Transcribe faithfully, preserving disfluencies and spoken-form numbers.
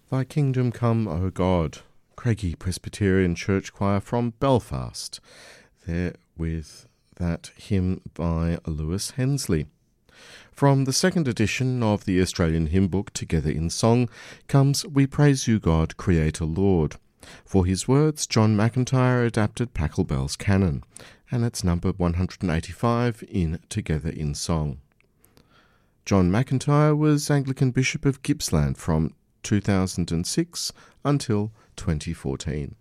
Thy Kingdom Come, O God. Craigie Presbyterian Church Choir from Belfast. There with that hymn by Lewis Hensley. From the second edition of the Australian Hymn Book, Together in Song, comes We Praise You, God, Creator Lord. For his words, John McIntyre adapted Pachelbel's canon, and it's number one hundred eighty-five in Together in Song. John McIntyre was Anglican Bishop of Gippsland from two thousand six until twenty fourteen.